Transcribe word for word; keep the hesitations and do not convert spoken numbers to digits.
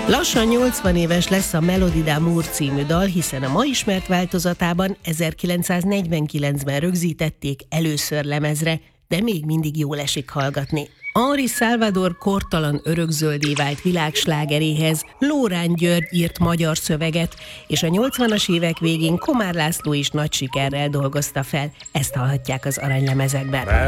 Lassan nyolcvan éves lesz a Melody d'Amour című dal, hiszen a ma ismert változatában ezerkilencszáznegyvenkilencben rögzítették először lemezre, de még mindig jól esik hallgatni. Henri Salvador kortalan örökzöldé vált világslágeréhez Lórán György írt magyar szöveget, és a nyolcvanas évek végén Komár László is nagy sikerrel dolgozta fel. Ezt hallhatják az aranylemezekben.